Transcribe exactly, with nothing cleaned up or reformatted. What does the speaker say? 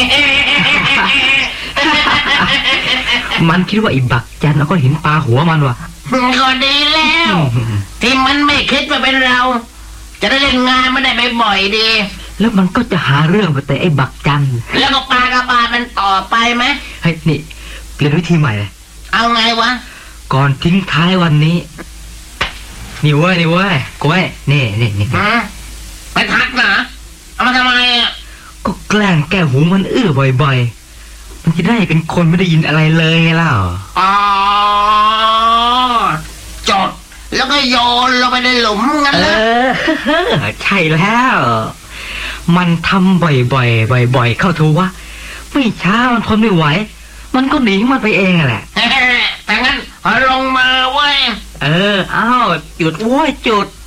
มันคิดว่าไอ้บักจันเอาก็เห็นปลาหัวมันวะก็ดีแล้วที่มันไม่คิดว่าเป็นเราจะได้เล่นงานไม่ได้บ่อยๆดีแล้วมันก็จะหาเรื่องไปแต่ไอ้บักจันแล้วก็ปลากระปามันต่อไปไหมเฮ้ยนี่เปลี่ยนวิธีใหม่เลยเอาไงวะก่อนทิ้งท้ายวันนี้นี่เว้ยนี่เว้ยกล้วยนี่นี่นี่ไปทักนะเอามาทำไมอ่ะก็แกล้งแก้หูมันอื้อบ่อยๆมันจะได้เป็นคนไม่ได้ยินอะไรเลยไงล่ะอ๋อจดแล้วก็โยนลงไปในหลุมงั้นเลยใช่แล้วมันทำบ่อยๆบ่อยๆเข้าทูวะไม่ช้ามันทนไม่ไหวมันก็หนีมันไปเองแหละแต่งั้นลงมาเว้ยเอออ้าวจุดโว้ยจุด